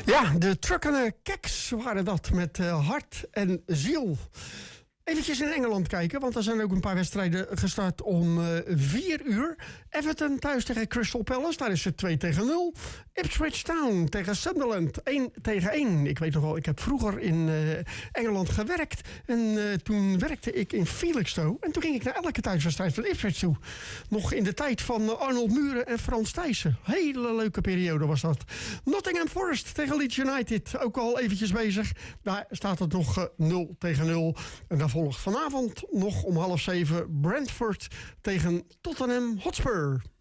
Ja, de Truckene Keks waren dat met hart en ziel. Eventjes in Engeland kijken, want er zijn ook een paar wedstrijden gestart om 4 uur. Everton thuis tegen Crystal Palace, daar is het 2-0. Ipswich Town tegen Sunderland, 1-1. Ik weet nog wel, ik heb vroeger in Engeland gewerkt. En toen werkte ik in Felixstowe. En toen ging ik naar elke thuiswedstrijd van Ipswich toe. Nog in de tijd van Arnold Muren en Frans Thijssen. Hele leuke periode was dat. Nottingham Forest tegen Leeds United, ook al eventjes bezig. Daar staat het nog 0-0. En dan volgt vanavond nog om 6:30 Brentford tegen Tottenham Hotspur.